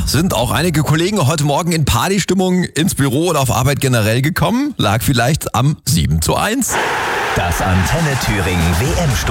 Sind auch einige Kollegen heute Morgen in Partystimmung ins Büro oder auf Arbeit generell gekommen? Lag vielleicht am 7:1. Das Antenne Thüringen WM